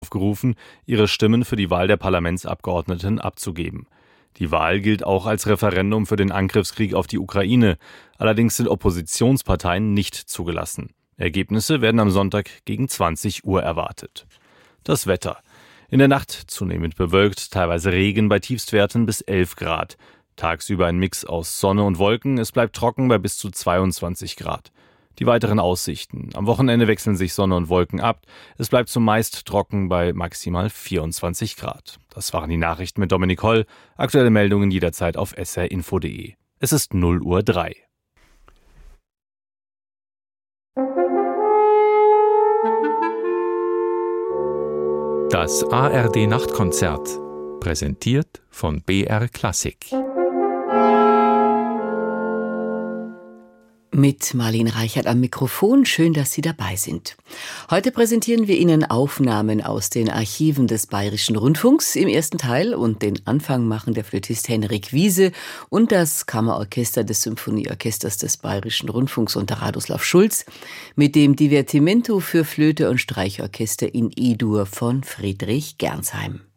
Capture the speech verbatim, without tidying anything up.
aufgerufen, ihre Stimmen für die Wahl der Parlamentsabgeordneten abzugeben. Die Wahl gilt auch als Referendum für den Angriffskrieg auf die Ukraine. Allerdings sind Oppositionsparteien nicht zugelassen. Ergebnisse werden am Sonntag gegen zwanzig Uhr erwartet. Das Wetter. In der Nacht zunehmend bewölkt, teilweise Regen bei Tiefstwerten bis elf Grad. Tagsüber ein Mix aus Sonne und Wolken, es bleibt trocken bei bis zu zweiundzwanzig Grad. Die weiteren Aussichten. Am Wochenende wechseln sich Sonne und Wolken ab. Es bleibt zumeist trocken bei maximal vierundzwanzig Grad. Das waren die Nachrichten mit Dominik Holl. Aktuelle Meldungen jederzeit auf s r info punkt d e. Es ist null Uhr drei. Das A R D-Nachtkonzert, präsentiert von B R Klassik. Mit Marlene Reichert am Mikrofon. Schön, dass Sie dabei sind. Heute präsentieren wir Ihnen Aufnahmen aus den Archiven des Bayerischen Rundfunks im ersten Teil, und den Anfang machen der Flötist Henrik Wiese und das Kammerorchester des Symphonieorchesters des Bayerischen Rundfunks unter Radoslav Schulz mit dem Divertimento für Flöte und Streichorchester in E-Dur von Friedrich Gernsheim.